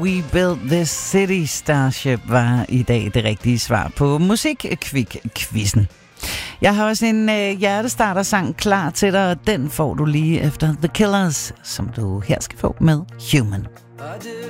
We Built This City Starship var i dag det rigtige svar på Musikquiz-quizzen. Jeg har også en hjertestarter-sang klar til dig, og den får du lige efter The Killers, som du her skal få med Human.